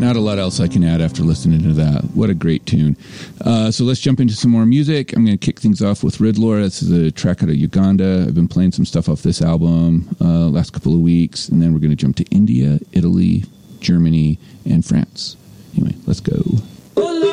not a lot else I can add after listening to that. What a great tune. So let's jump into some more music. I'm going to kick things off with Riddler. This is a track out of Uganda. I've been playing some stuff off this album last couple of weeks, and then we're going to jump to India, Italy, Germany, and France. Anyway, let's go.